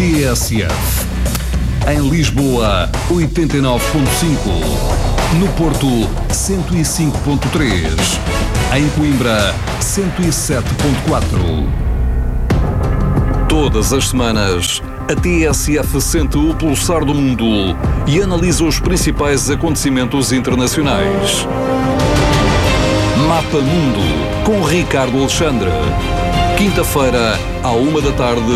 TSF. Em Lisboa, 89.5. No Porto, 105.3. Em Coimbra, 107.4. Todas as semanas, a TSF sente o pulsar do mundo e analisa os principais acontecimentos internacionais. Mapa Mundo, com Ricardo Alexandre. Quinta-feira, à 1 da tarde,